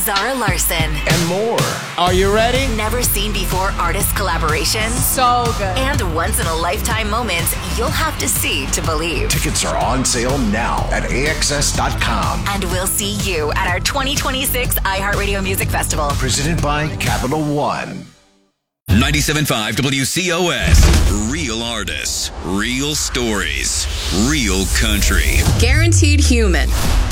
Zara Larson. And more. Are you ready? Never seen before artist collaborations. So good. And once in a lifetime moments you'll have to see to believe. Tickets are on sale now at AXS.com. And we'll see you at our 2026 iHeartRadio Music Festival. Presented by Capital One. 97.5 WCOS. Real artists, real stories, real country. Guaranteed human.